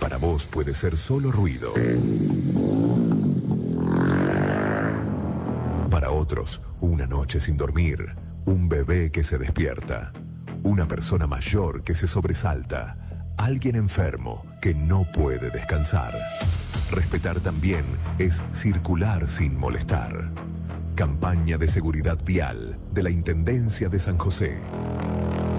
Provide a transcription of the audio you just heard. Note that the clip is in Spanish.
Para vos puede ser solo ruido. Para otros, una noche sin dormir, un bebé que se despierta, una persona mayor que se sobresalta, alguien enfermo que no puede descansar. Respetar también es circular sin molestar. Campaña de seguridad vial de la Intendencia de San José.